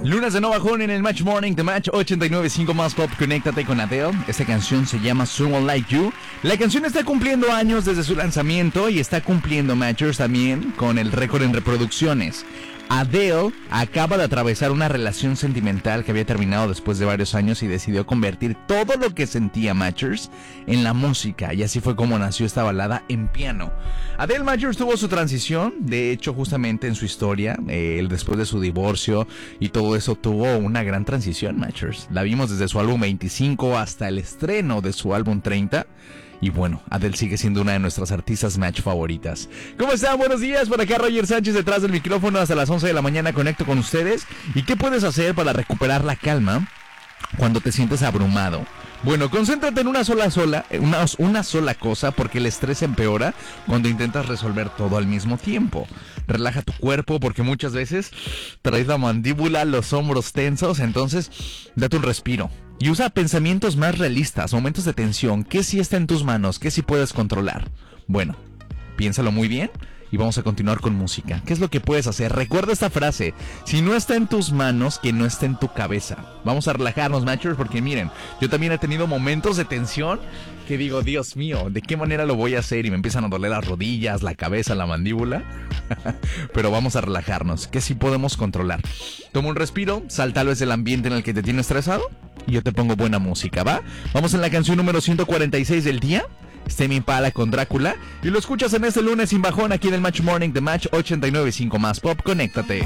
Lunes de no bajón en el Match Morning, The Match 89.5 más pop. Conéctate con Adele. Esta canción se llama Someone Like You. La canción está cumpliendo años desde su lanzamiento y está cumpliendo Matchers también con el récord en reproducciones. Adele acaba de atravesar una relación sentimental que había terminado después de varios años y decidió convertir todo lo que sentía Matchers en la música, y así fue como nació esta balada en piano. Adele Matchers tuvo su transición, de hecho justamente en su historia, después de su divorcio y todo eso tuvo una gran transición Matchers. La vimos desde su álbum 25 hasta el estreno de su álbum 30. Y bueno, Adele sigue siendo una de nuestras artistas Match favoritas. ¿Cómo están? Buenos días, por acá Roger Sánchez detrás del micrófono. Hasta las 11 de la mañana conecto con ustedes. ¿Y qué puedes hacer para recuperar la calma cuando te sientes abrumado? Bueno, concéntrate en una sola cosa, porque el estrés empeora cuando intentas resolver todo al mismo tiempo. Relaja tu cuerpo, porque muchas veces traes la mandíbula, los hombros tensos, entonces date un respiro. Y usa pensamientos más realistas, momentos de tensión. ¿Qué sí está en tus manos? ¿Qué sí puedes controlar? Bueno, piénsalo muy bien. Y vamos a continuar con música. ¿Qué es lo que puedes hacer? Recuerda esta frase: si no está en tus manos, que no esté en tu cabeza. Vamos a relajarnos, Matchers, porque miren, yo también he tenido momentos de tensión que digo, Dios mío, ¿de qué manera lo voy a hacer? Y me empiezan a doler las rodillas, la cabeza, la mandíbula. Pero vamos a relajarnos, que sí podemos controlar. Toma un respiro, sal tal vez del ambiente en el que te tiene estresado y yo te pongo buena música, ¿va? Vamos en la canción número 146 del día. Tame Impala con Drácula. Y lo escuchas en este lunes sin bajón aquí en el Match Morning, The Match 89.5 más pop. Conéctate.